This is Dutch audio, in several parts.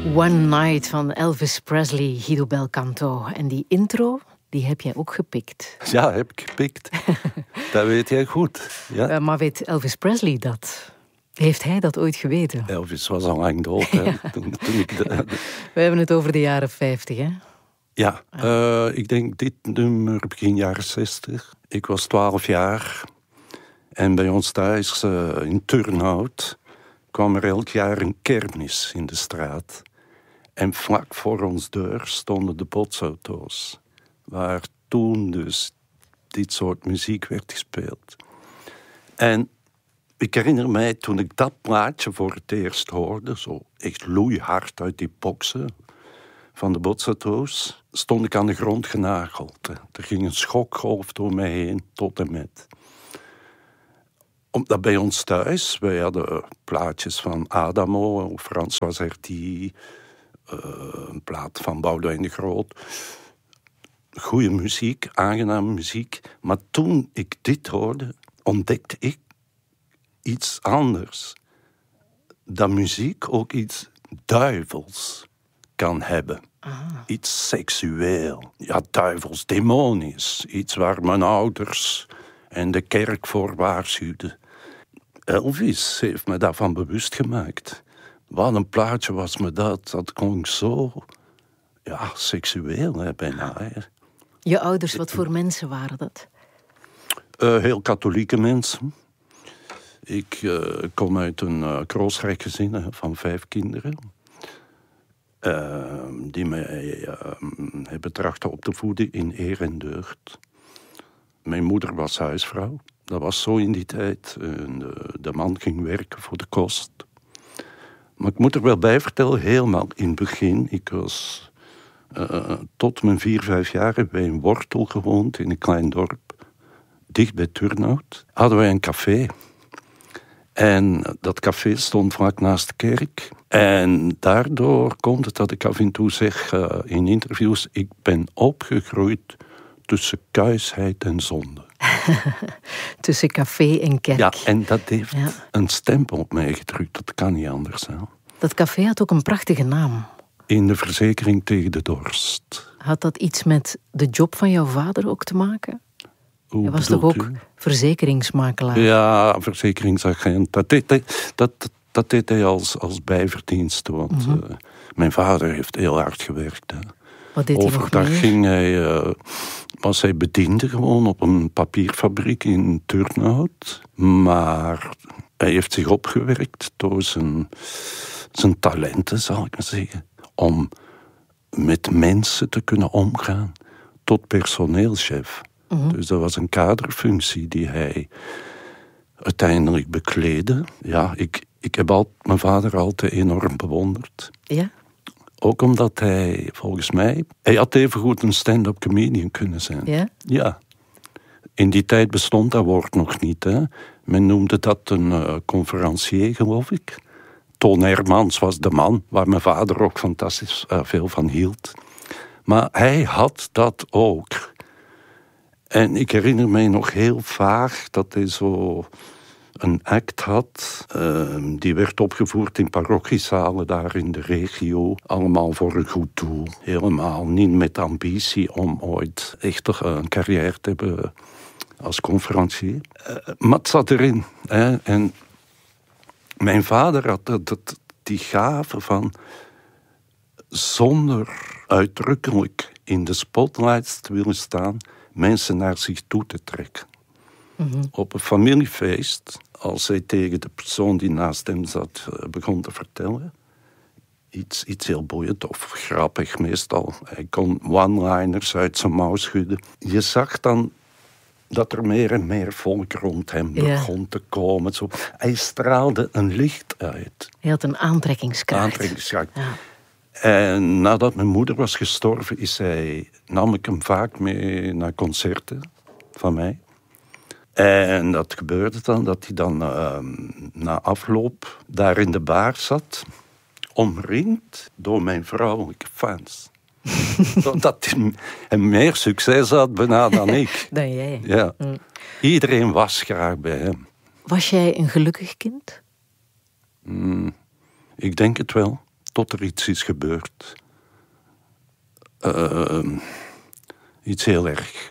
One Night van Elvis Presley, Guido Belcanto. En die intro, die heb jij ook gepikt. Ja, heb ik gepikt. Dat weet jij goed. Ja. Maar weet Elvis Presley dat? Heeft hij dat ooit geweten? Elvis was al lang dood. Ja. We hebben het over de jaren 50, hè? Ja, ik denk dit nummer begin jaren 60. Ik was 12 jaar. En bij ons thuis in Turnhout kwam er elk jaar een kermis in de straat. En vlak voor ons deur stonden de botsauto's. Waar toen dus dit soort muziek werd gespeeld. En ik herinner mij toen ik dat plaatje voor het eerst hoorde, zo echt loeihard uit die boksen van de botsauto's, stond ik aan de grond genageld. Er ging een schokgolf door mij heen, tot en met. Omdat bij ons thuis, wij hadden plaatjes van Adamo, François Hardy, een plaat van Boudewijn de Groot. Goeie muziek, aangename muziek. Maar toen ik dit hoorde, ontdekte ik iets anders. Dat muziek ook iets duivels kan hebben. Iets seksueel. Ja, duivels, demonisch. Iets waar mijn ouders en de kerk voor waarschuwden. Elvis heeft me daarvan bewust gemaakt. Wat een plaatje was me dat. Dat klonk zo, ja, seksueel, hè, bijna. Hè. Je ouders, wat voor mensen waren dat? Heel katholieke mensen. Ik kom uit een kroosrijk gezin van 5 kinderen. Die mij hebben trachten op te voeden in eer en deugd. Mijn moeder was huisvrouw. Dat was zo in die tijd. De man ging werken voor de kost. Maar ik moet er wel bij vertellen, helemaal in het begin. Ik was tot mijn 4, 5 jaar bij een Wortel gewoond in een klein dorp. Dicht bij Turnhout. Hadden wij een café. En dat café stond vlak naast de kerk. En daardoor komt het dat ik af en toe zeg in interviews, ik ben opgegroeid tussen kuisheid en zonde. Tussen café en kerk. Ja, en dat heeft een stempel op mij gedrukt. Dat kan niet anders zijn. Dat café had ook een prachtige naam. In de verzekering tegen de dorst. Had dat iets met de job van jouw vader ook te maken? Hij was toch ook verzekeringsmakelaar? Ja, verzekeringsagent. Dat deed hij als bijverdienste. Want mijn vader heeft heel hard gewerkt. Hè. Wat deed hij nog meer? Was hij bediende gewoon op een papierfabriek in Turnhout. Maar hij heeft zich opgewerkt door zijn talenten, zal ik maar zeggen. Om met mensen te kunnen omgaan tot personeelschef. Dus dat was een kaderfunctie die hij uiteindelijk bekleedde. Ja, ik heb mijn vader altijd enorm bewonderd. Ja? Ook omdat hij, volgens mij, hij had evengoed een stand-up comedian kunnen zijn. Ja? Ja. In die tijd bestond dat woord nog niet. Hè. Men noemde dat een conferencier, geloof ik. Toon Hermans was de man waar mijn vader ook fantastisch veel van hield. Maar hij had dat ook. En ik herinner mij nog heel vaag dat hij zo een act had. Die werd opgevoerd in parochiezalen daar in de regio. Allemaal voor een goed doel. Helemaal niet met ambitie om ooit echt een carrière te hebben als conferencier. Maar het zat erin. Hè? En mijn vader had die gave van zonder uitdrukkelijk in de spotlights te willen staan, mensen naar zich toe te trekken. Op een familiefeest, als hij tegen de persoon die naast hem zat begon te vertellen, iets heel boeiend of grappig meestal. Hij kon one-liners uit zijn mouw schudden. Je zag dan dat er meer en meer volk rond hem begon te komen. Zo. Hij straalde een licht uit. Hij had een aantrekkingskracht. Ja. En nadat mijn moeder was gestorven, nam ik hem vaak mee naar concerten van mij. En dat gebeurde dan, dat hij dan na afloop daar in de bar zat, omringd door mijn vrouwelijke fans. Zodat hij meer succes had bijna dan ik. Dan jij. Ja. Iedereen was graag bij hem. Was jij een gelukkig kind? Ik denk het wel. tot er iets is gebeurd. Iets heel erg.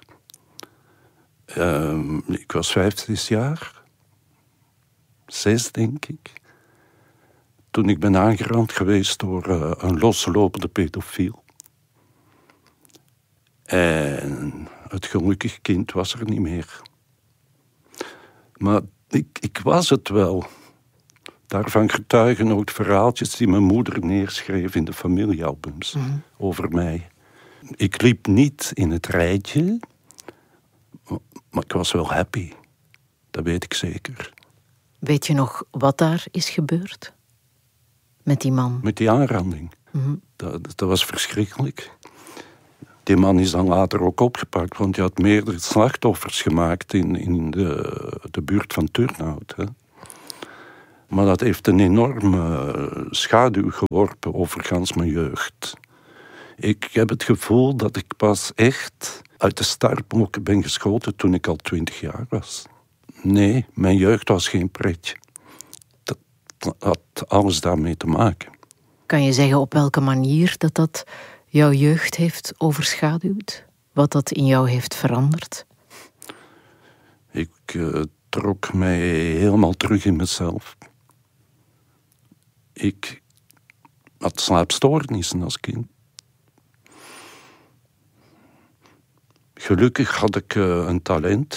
Ik was 15 jaar. 6, denk ik. Toen ik ben aangerand geweest door een loslopende pedofiel. En het gelukkige kind was er niet meer. Maar ik was het wel. Daarvan getuigen ook verhaaltjes die mijn moeder neerschreef in de familiealbums over mij. Ik liep niet in het rijtje, maar ik was wel happy. Dat weet ik zeker. Weet je nog wat daar is gebeurd? Met die man? Met die aanranding. Dat was verschrikkelijk. Die man is dan later ook opgepakt, want hij had meerdere slachtoffers gemaakt in de buurt van Turnhout. Hè. Maar dat heeft een enorme schaduw geworpen over gans mijn jeugd. Ik heb het gevoel dat ik pas echt uit de startblokken ben geschoten toen ik al 20 jaar was. Nee, mijn jeugd was geen pretje. Dat had alles daarmee te maken. Kan je zeggen op welke manier dat jouw jeugd heeft overschaduwd? Wat dat in jou heeft veranderd? Ik trok mij helemaal terug in mezelf. Ik had slaapstoornissen als kind. Gelukkig had ik een talent.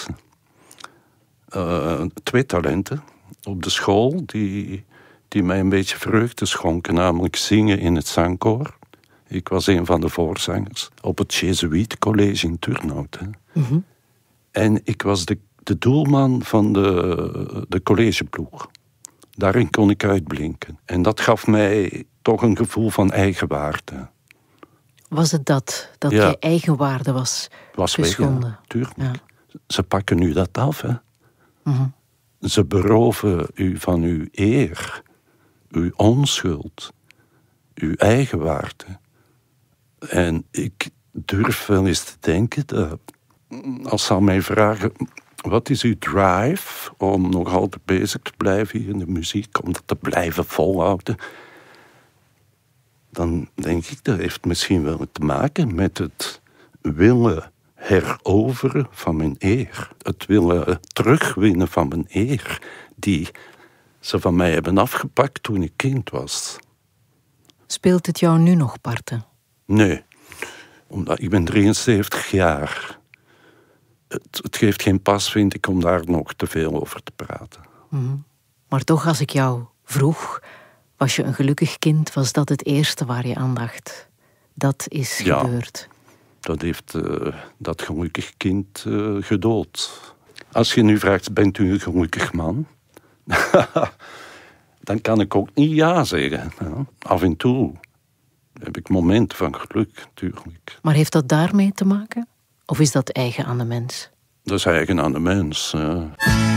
2 talenten op de school die mij een beetje vreugde schonken. Namelijk zingen in het zangkoor. Ik was een van de voorzangers. Op het Jezuïetencollege in Turnhout. En ik was de doelman van de collegeploeg. Daarin kon ik uitblinken. En dat gaf mij toch een gevoel van eigenwaarde. Was het dat je eigenwaarde was geschonden? Weg, ja, tuurlijk. Ja. Ze pakken u dat af, hè. Ze beroven u van uw eer, uw onschuld, uw eigenwaarde. En ik durf wel eens te denken dat, als ze aan mij vragen, wat is uw drive om nog altijd bezig te blijven hier in de muziek, om dat te blijven volhouden, dan denk ik, dat heeft misschien wel te maken met het willen heroveren van mijn eer. Het willen terugwinnen van mijn eer, die ze van mij hebben afgepakt toen ik kind was. Speelt het jou nu nog parten? Nee, omdat ik ben 73 jaar. Het geeft geen pas, vind ik, om daar nog te veel over te praten. Maar toch, als ik jou vroeg, was je een gelukkig kind, was dat het eerste waar je aan dacht? Dat is gebeurd. Dat heeft dat gelukkig kind gedood. Als je nu vraagt, bent u een gelukkig man? Dan kan ik ook niet ja zeggen. Ja. Af en toe heb ik momenten van geluk, natuurlijk. Maar heeft dat daarmee te maken? Of is dat eigen aan de mens? Dat is eigen aan de mens.